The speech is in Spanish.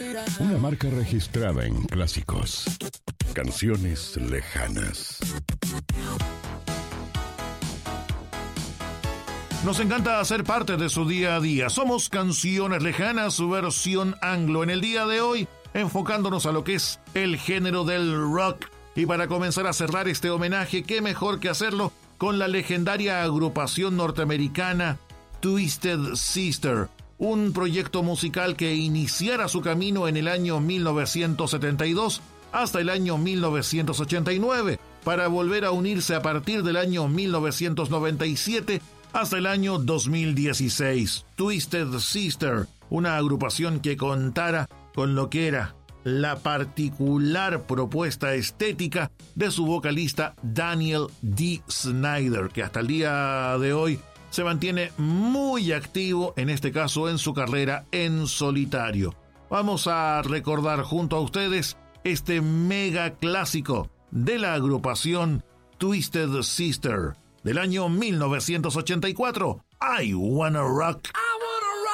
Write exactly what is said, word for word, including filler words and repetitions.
Una marca registrada en clásicos. Canciones lejanas. Nos encanta hacer parte de su día a día. Somos Canciones Lejanas, su versión anglo. En el día de hoy, enfocándonos a lo que es el género del rock. Y para comenzar a cerrar este homenaje, qué mejor que hacerlo con la legendaria agrupación norteamericana Twisted Sister. Un proyecto musical que iniciara su camino en el año mil novecientos setenta y dos hasta el año mil novecientos ochenta y nueve, para volver a unirse a partir del año mil novecientos noventa y siete hasta el año dos mil dieciséis. Twisted Sister, una agrupación que contara con lo que era la particular propuesta estética de su vocalista Daniel D. Snyder, que hasta el día de hoy se mantiene muy activo, en este caso en su carrera en solitario. Vamos a recordar junto a ustedes este mega clásico de la agrupación Twisted Sister del año mil novecientos ochenta y cuatro, I Wanna Rock.